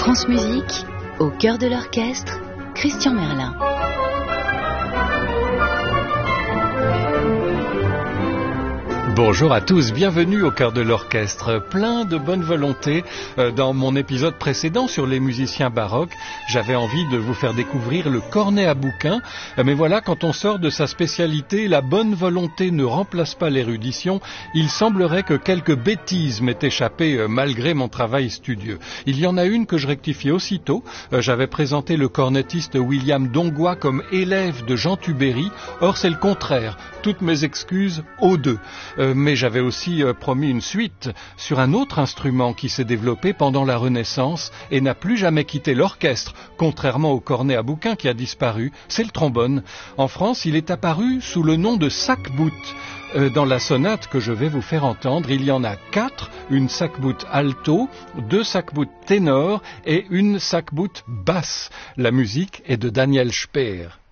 France Musique, au cœur de l'orchestre, Christian Merlin. Bonjour à tous, bienvenue au cœur de l'orchestre. Plein de bonne volonté. Dans mon épisode précédent sur les musiciens baroques, j'avais envie de vous faire découvrir le cornet à bouquin. Mais voilà, quand on sort de sa spécialité, la bonne volonté ne remplace pas l'érudition. Il semblerait que quelques bêtises m'aient échappé malgré mon travail studieux. Il y en a une que je rectifie aussitôt. J'avais présenté le cornettiste William Dongois comme élève de Jean Tubéry. Or, c'est le contraire. Toutes mes excuses aux deux. Mais j'avais aussi promis une suite sur un autre instrument qui s'est développé pendant la Renaissance et n'a plus jamais quitté l'orchestre, contrairement au cornet à bouquin qui a disparu, c'est le trombone. En France, il est apparu sous le nom de sac-bout. Dans la sonate que je vais vous faire entendre, il y en a 4, une sac-bout alto, 2 sac-bout ténor et une sac-bout basse. La musique est de Daniel Speer.